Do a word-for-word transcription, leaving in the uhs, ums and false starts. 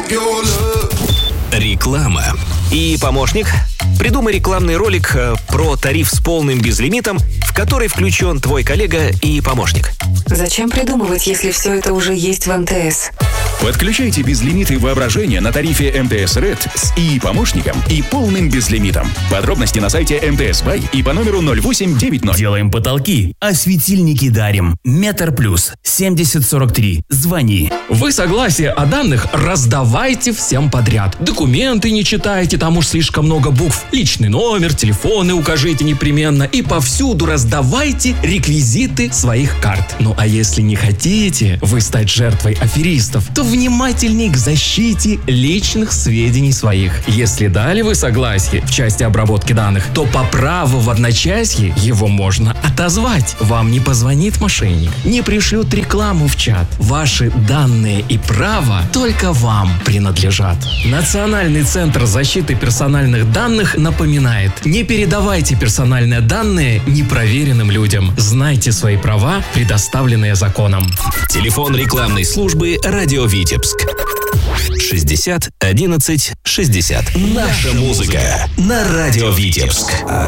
Реклама. И помощник. Придумай рекламный ролик про тариф с полным безлимитом, в который включен твой коллега и помощник. Зачем придумывать, если все это уже есть в эм тэ эс? Подключайте безлимиты воображения на тарифе эм тэ эс Red с ИИ-помощником и полным безлимитом. Подробности на сайте эм тэ эс Бай и по номеру ноль восемь девять ноль. Делаем потолки, а светильники дарим. Метр плюс семьдесят сорок три. Звони. Вы согласие о данных раздавайте всем подряд. Документы не читайте, там уж слишком много букв. Личный номер, телефоны укажите непременно. И повсюду раздавайте реквизиты своих карт. Ну а если не хотите вы стать жертвой аферистов, то внимательней к защите личных сведений своих. Если дали вы согласие в части обработки данных, то по праву в одночасье его можно отозвать. Вам не позвонит мошенник, не пришлют рекламу в чат. Ваши данные и права только вам принадлежат. Национальный центр защиты персональных данных напоминает: не передавайте персональные данные непроверенным людям. Знайте свои права, предоставленные законом. Телефон рекламной службы «Радио Витебск». шестьдесят одиннадцать шестьдесят. Наша музыка на «Радио Витебск».